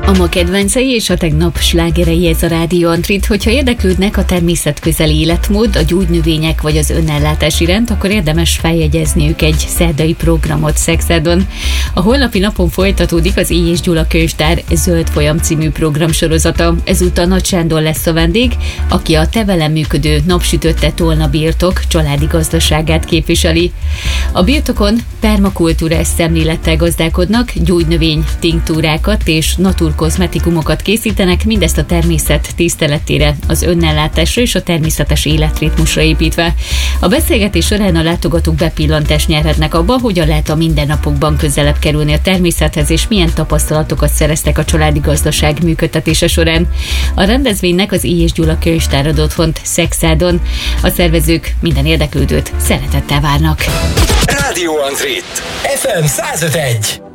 A ma kedvencei és a tegnap slágerei ez a Rádió Antrit. Hogyha érdeklődnek a természetközeli életmód, a gyógynövények vagy az önellátás iránt, akkor érdemes feljegyezniük egy szerdai programot Szexádon. A holnapi napon folytatódik az Éj és Gyula Könyvtár Zöld Folyam című programsorozata. Ezúttal Nagy Sándor lesz a vendég, aki a Te velem működő Napsütötte Tolna birtok családi gazdaságát képviseli. A birtokon permakultúrás szemlélettel gazdálkodnak, gyógynövény tinktúrákat és naturkozmetikumokat készítenek, mindezt a természet tiszteletére, az önellátásra és a természetes életritmusra építve. A beszélgetés során a látogatók bepillantást nyerhetnek abba, hogyan lehet a mindennapokban közelebb kerülni a természethez, és milyen tapasztalatokat szereztek a családi gazdaság működtetése során. A rendezvénynek az Éj és Gyula Könyvtár ad otthont Szexádon. A szervezők minden érdeklődőt szeretettel várnak. Rádió Antrit, FM 105.1.